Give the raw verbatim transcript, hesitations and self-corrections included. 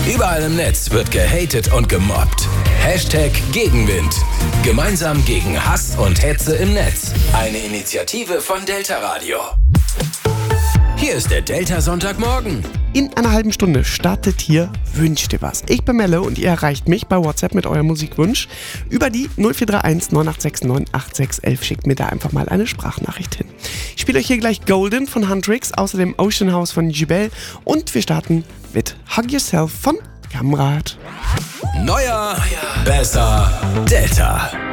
Überall im Netz wird gehatet und gemobbt. Hashtag Gegenwind. Gemeinsam gegen Hass und Hetze im Netz. Eine Initiative von Delta Radio. Hier ist der Delta Sonntagmorgen. In einer halben Stunde startet hier Wünsch dir was. Ich bin Melle und ihr erreicht mich bei WhatsApp mit eurem Musikwunsch über die null vier drei eins neun acht sechs neun acht sechs eins eins. Schickt mir da einfach mal eine Sprachnachricht hin. Ich spiele euch hier gleich Golden von Huntrix, außerdem Ocean House von Jibel und wir starten mit Hug Yourself von Kamrat. Neuer, besser, Delta.